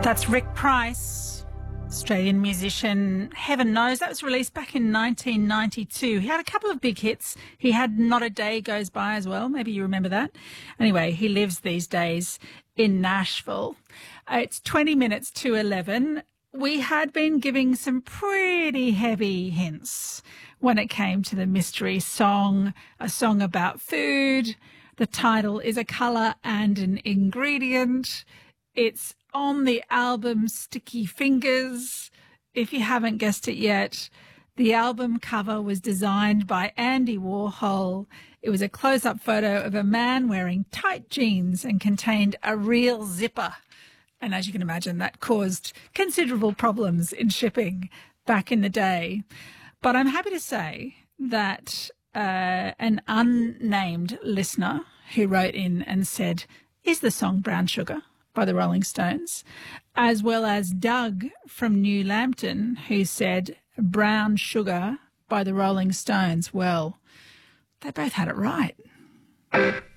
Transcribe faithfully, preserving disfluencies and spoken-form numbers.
That's Rick Price, Australian musician. Heaven knows that was released back in nineteen ninety-two. He had a couple of big hits. He had Not a Day Goes By as well. Maybe you remember that. Anyway, he lives these days in Nashville. Uh, it's twenty minutes to eleven. We had been giving some pretty heavy hints when it came to the mystery song, a song about food. The title is A Colour and an Ingredient. It's on the album Sticky Fingers. If you haven't guessed it yet, the album cover was designed by Andy Warhol. It was a close-up photo of a man wearing tight jeans and contained a real zipper. And as you can imagine, that caused considerable problems in shipping back in the day. But I'm happy to say that uh, an unnamed listener who wrote in and said, is the song Brown Sugar by the Rolling Stones, as well as Doug from New Lambton, who said Brown Sugar by the Rolling Stones. Well, they both had it right.